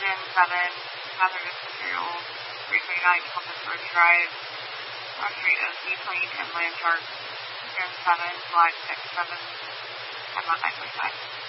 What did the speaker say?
Gen 7, hazardous materials, 329 Compass Road Drive, Country OC Plane and Land Shark, Gen 7, Flight X7, 10-9.5.